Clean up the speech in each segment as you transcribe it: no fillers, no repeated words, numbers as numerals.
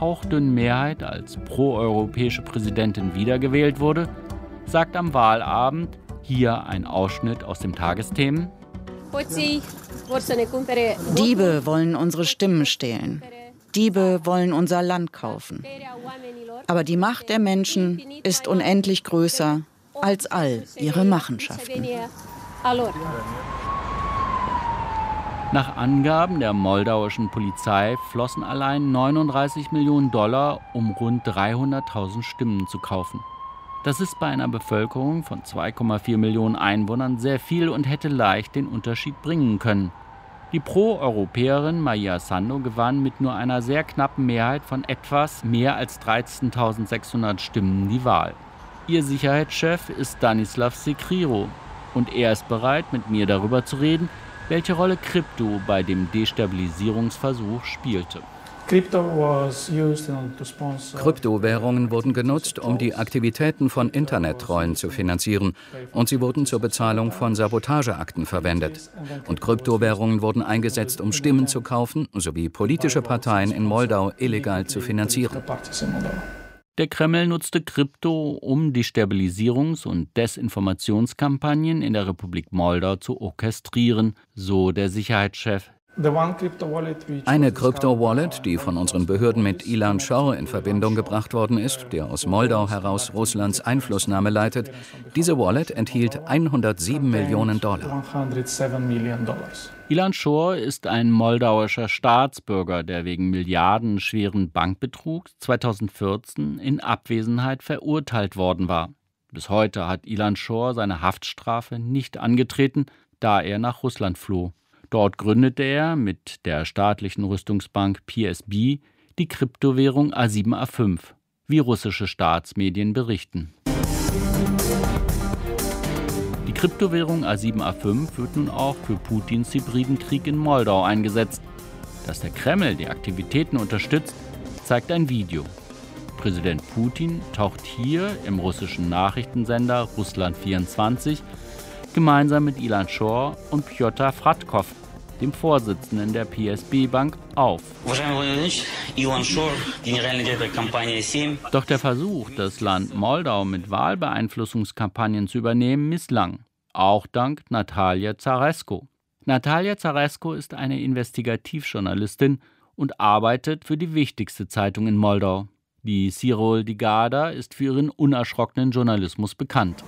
hauchdünnen Mehrheit als proeuropäische Präsidentin wiedergewählt wurde, sagt am Wahlabend, hier ein Ausschnitt aus dem Tagesthemen: Diebe wollen unsere Stimmen stehlen. Diebe wollen unser Land kaufen. Aber die Macht der Menschen ist unendlich größer als all ihre Machenschaften. Nach Angaben der moldauischen Polizei flossen allein $39 Millionen, um rund 300.000 Stimmen zu kaufen. Das ist bei einer Bevölkerung von 2,4 Millionen Einwohnern sehr viel und hätte leicht den Unterschied bringen können. Die Pro-Europäerin Maia Sandu gewann mit nur einer sehr knappen Mehrheit von etwas mehr als 13.600 Stimmen die Wahl. Ihr Sicherheitschef ist Stanislav Sekriro und er ist bereit, mit mir darüber zu reden, welche Rolle Krypto bei dem Destabilisierungsversuch spielte. Kryptowährungen wurden genutzt, um die Aktivitäten von Internettrollen zu finanzieren, und sie wurden zur Bezahlung von Sabotageakten verwendet. Und Kryptowährungen wurden eingesetzt, um Stimmen zu kaufen, sowie politische Parteien in Moldau illegal zu finanzieren. Der Kreml nutzte Krypto, um Destabilisierungs- und Desinformationskampagnen in der Republik Moldau zu orchestrieren, so der Sicherheitschef. Eine Krypto-Wallet, die von unseren Behörden mit Ilan Shor in Verbindung gebracht worden ist, der aus Moldau heraus Russlands Einflussnahme leitet. Diese Wallet enthielt $107 Millionen. Ilan Shor ist ein moldauischer Staatsbürger, der wegen milliardenschweren Bankbetrugs 2014 in Abwesenheit verurteilt worden war. Bis heute hat Ilan Shor seine Haftstrafe nicht angetreten, da er nach Russland floh. Dort gründete er mit der staatlichen Rüstungsbank PSB die Kryptowährung A7A5, wie russische Staatsmedien berichten. Die Kryptowährung A7A5 wird nun auch für Putins hybriden Krieg in Moldau eingesetzt. Dass der Kreml die Aktivitäten unterstützt, zeigt ein Video. Präsident Putin taucht hier im russischen Nachrichtensender Russland 24 gemeinsam mit Ilan Shor und Pjotr Fratkov, dem Vorsitzenden der PSB-Bank, auf. Doch der Versuch, das Land Moldau mit Wahlbeeinflussungskampagnen zu übernehmen, misslang. Auch dank Natalia Zaresko. Natalia Zaresko ist eine Investigativjournalistin und arbeitet für die wichtigste Zeitung in Moldau. Die Sirol Digada ist für ihren unerschrockenen Journalismus bekannt.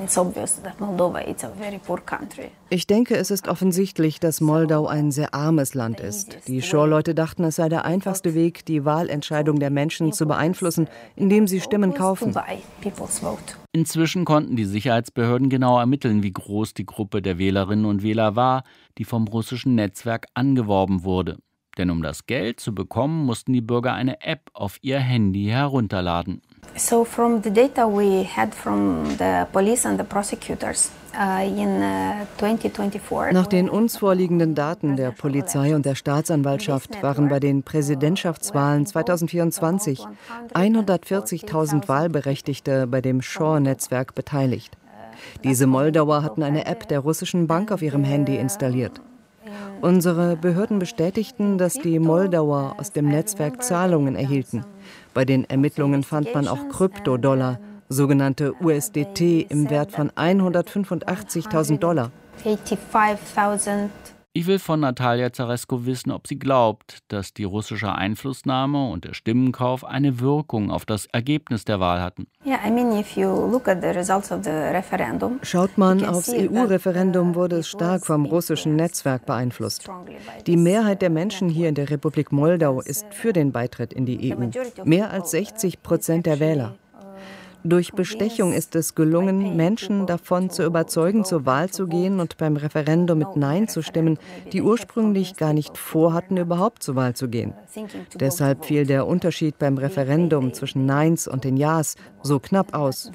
Ich denke, es ist offensichtlich, dass Moldau ein sehr armes Land ist. Die Shor-Leute dachten, es sei der einfachste Weg, die Wahlentscheidung der Menschen zu beeinflussen, indem sie Stimmen kaufen. Inzwischen konnten die Sicherheitsbehörden genau ermitteln, wie groß die Gruppe der Wählerinnen und Wähler war, die vom russischen Netzwerk angeworben wurde. Denn um das Geld zu bekommen, mussten die Bürger eine App auf ihr Handy herunterladen. So from the data we had from the police and the prosecutors in 2024. Nach den uns vorliegenden Daten der Polizei und der Staatsanwaltschaft waren bei den Präsidentschaftswahlen 2024 140.000 Wahlberechtigte bei dem Shor-Netzwerk beteiligt. Diese Moldauer hatten eine App der russischen Bank auf ihrem Handy installiert. Unsere Behörden bestätigten, dass die Moldauer aus dem Netzwerk Zahlungen erhielten. Bei den Ermittlungen fand man auch Kryptodollar, sogenannte USDT im Wert von $185.000. Ich will von Natalia Zaresko wissen, ob sie glaubt, dass die russische Einflussnahme und der Stimmenkauf eine Wirkung auf das Ergebnis der Wahl hatten. Schaut man aufs EU-Referendum, wurde es stark vom russischen Netzwerk beeinflusst. Die Mehrheit der Menschen hier in der Republik Moldau ist für den Beitritt in die EU. Mehr als 60% der Wähler. Durch Bestechung ist es gelungen, Menschen davon zu überzeugen, zur Wahl zu gehen und beim Referendum mit Nein zu stimmen, die ursprünglich gar nicht vorhatten, überhaupt zur Wahl zu gehen. Deshalb fiel der Unterschied beim Referendum zwischen Neins und den Ja's so knapp aus.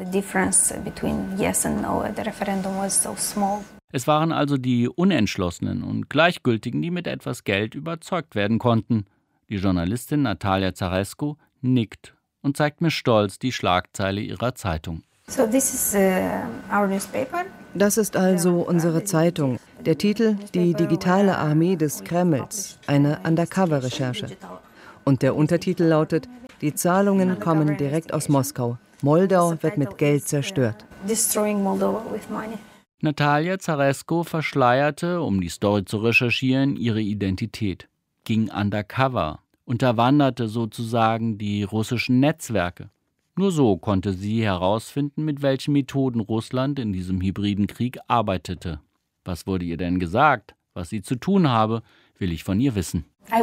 Es waren also die Unentschlossenen und Gleichgültigen, die mit etwas Geld überzeugt werden konnten. Die Journalistin Natalia Zaresko nickt und zeigt mir stolz die Schlagzeile ihrer Zeitung. Das ist also unsere Zeitung. Der Titel: Die digitale Armee des Kremls, eine Undercover-Recherche. Und der Untertitel lautet: Die Zahlungen kommen direkt aus Moskau. Moldau wird mit Geld zerstört. Natalia Zaresko verschleierte, um die Story zu recherchieren, ihre Identität, ging undercover, unterwanderte sozusagen die russischen Netzwerke. Nur so konnte sie herausfinden, mit welchen Methoden Russland in diesem hybriden Krieg arbeitete. Was wurde ihr denn gesagt? Was sie zu tun habe, will ich von ihr wissen.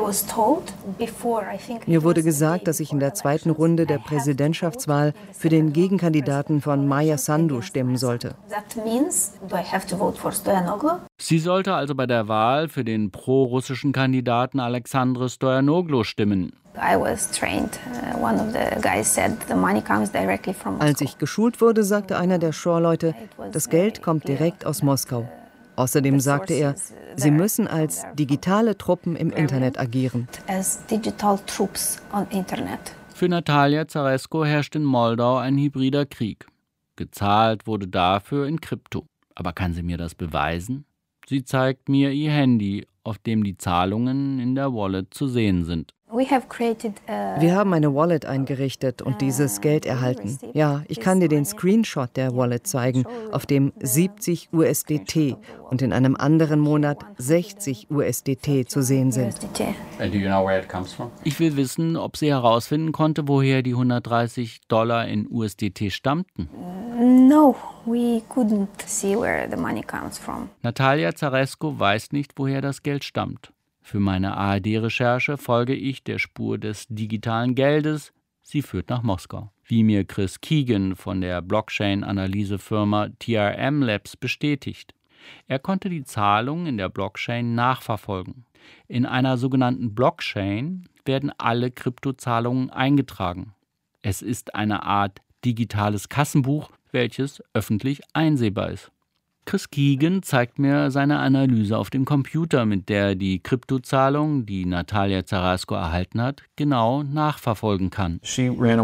Mir wurde gesagt, dass ich in der zweiten Runde der Präsidentschaftswahl für den Gegenkandidaten von Maia Sandu stimmen sollte. Sie sollte also bei der Wahl für den pro-russischen Kandidaten Alexandre Stoyanoglu stimmen. Als ich geschult wurde, sagte einer der Shore-Leute, das Geld kommt direkt aus Moskau. Außerdem sagte er, sie müssen als digitale Truppen im Internet agieren. Für Natalia Zaresko herrscht in Moldau ein hybrider Krieg. Gezahlt wurde dafür in Krypto. Aber kann sie mir das beweisen? Sie zeigt mir ihr Handy, auf dem die Zahlungen in der Wallet zu sehen sind. Wir haben eine Wallet eingerichtet und dieses Geld erhalten. Ja, ich kann dir den Screenshot der Wallet zeigen, auf dem 70 USDT und in einem anderen Monat 60 USDT zu sehen sind. Ich will wissen, ob sie herausfinden konnte, woher die $130 in USDT stammten. Natalia Zaresko weiß nicht, woher das Geld stammt. Für meine ARD-Recherche folge ich der Spur des digitalen Geldes. Sie führt nach Moskau. Wie mir Chris Keegan von der Blockchain-Analysefirma TRM Labs bestätigt. Er konnte die Zahlungen in der Blockchain nachverfolgen. In einer sogenannten Blockchain werden alle Kryptozahlungen eingetragen. Es ist eine Art digitales Kassenbuch, welches öffentlich einsehbar ist. Chris Keegan zeigt mir seine Analyse auf dem Computer, mit der die Kryptozahlung, die Natalia Zaresko erhalten hat, genau nachverfolgen kann. Für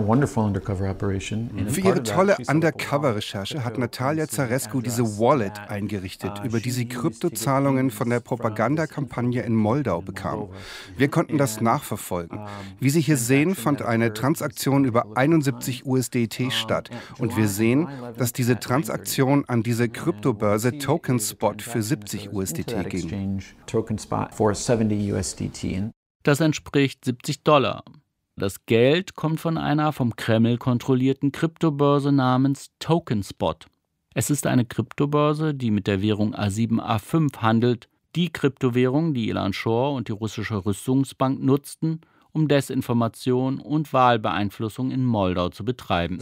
ihre tolle Undercover-Recherche hat Natalia Zaresko diese Wallet eingerichtet, über die sie Kryptozahlungen von der Propagandakampagne in Moldau bekam. Wir konnten das nachverfolgen. Wie Sie hier sehen, fand eine Transaktion über 71 USDT statt. Und wir sehen, dass diese Transaktion an diese Kryptobörse Tokenspot für 70 USDT ging. Das entspricht $70. Das Geld kommt von einer vom Kreml kontrollierten Kryptobörse namens Tokenspot. Es ist eine Kryptobörse, die mit der Währung A7A5 handelt, die Kryptowährung, die Ilan Shor und die russische Rüstungsbank nutzten, um Desinformation und Wahlbeeinflussung in Moldau zu betreiben.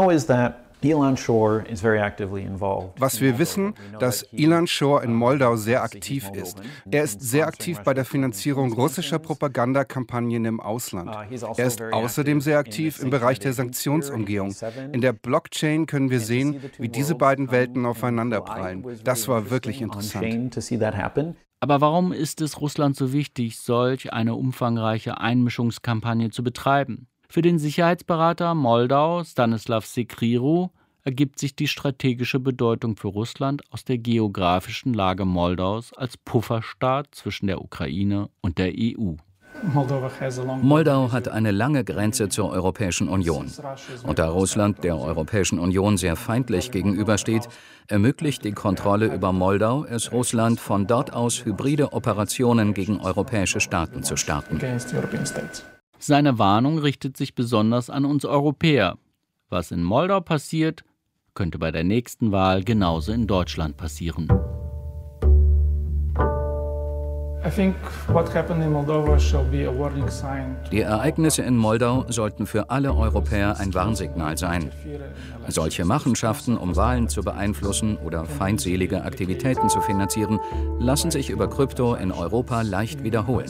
Was wir wissen, dass Ilan Shor in Moldau sehr aktiv ist. Er ist sehr aktiv bei der Finanzierung russischer Propagandakampagnen im Ausland. Er ist außerdem sehr aktiv im Bereich der Sanktionsumgehung. In der Blockchain können wir sehen, wie diese beiden Welten aufeinanderprallen. Das war wirklich interessant. Aber warum ist es Russland so wichtig, solch eine umfangreiche Einmischungskampagne zu betreiben? Für den Sicherheitsberater Moldau, Stanislav Sekriru, ergibt sich die strategische Bedeutung für Russland aus der geografischen Lage Moldaus als Pufferstaat zwischen der Ukraine und der EU. Moldau hat eine lange Grenze zur Europäischen Union. Und da Russland der Europäischen Union sehr feindlich gegenübersteht, ermöglicht die Kontrolle über Moldau es Russland, von dort aus hybride Operationen gegen europäische Staaten zu starten. Seine Warnung richtet sich besonders an uns Europäer. Was in Moldau passiert, könnte bei der nächsten Wahl genauso in Deutschland passieren. Die Ereignisse in Moldau sollten für alle Europäer ein Warnsignal sein. Solche Machenschaften, um Wahlen zu beeinflussen oder feindselige Aktivitäten zu finanzieren, lassen sich über Krypto in Europa leicht wiederholen.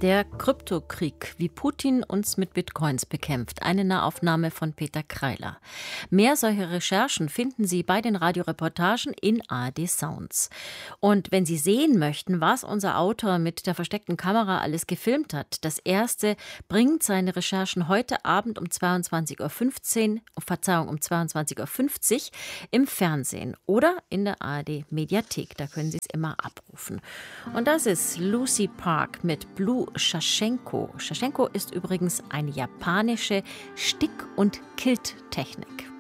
Der Kryptokrieg, wie Putin uns mit Bitcoins bekämpft. Eine Nahaufnahme von Peter Kreiler. Mehr solche Recherchen finden Sie bei den Radioreportagen in ARD Sounds. Und wenn Sie sehen möchten, was unser Autor mit der versteckten Kamera alles gefilmt hat, das Erste bringt seine Recherchen heute Abend um 22:15 Uhr, um 22:50 Uhr im Fernsehen oder in der ARD Mediathek. Da können Sie es immer abrufen. Und das ist Lucy Park mit Blue Shashenko. Shashenko ist übrigens eine japanische Stick- und Kilttechnik.